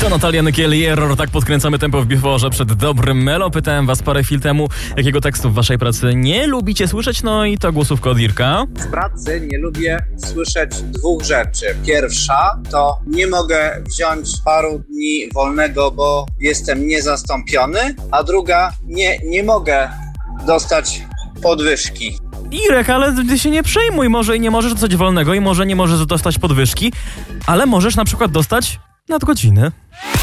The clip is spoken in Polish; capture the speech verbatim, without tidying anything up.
To Natalia Nykiel i Error, tak podkręcamy tempo w biforze przed dobrym melo. Pytałem was parę chwil temu, jakiego tekstu w waszej pracy nie lubicie słyszeć, no i to głosówka od Irka. W pracy nie lubię słyszeć dwóch rzeczy. Pierwsza to nie mogę wziąć paru dni wolnego, bo jestem niezastąpiony, a druga nie, nie mogę dostać podwyżki. Irek, ale ty się nie przejmuj, może i nie możesz dostać wolnego i może nie możesz dostać podwyżki, ale możesz na przykład dostać nadgodziny.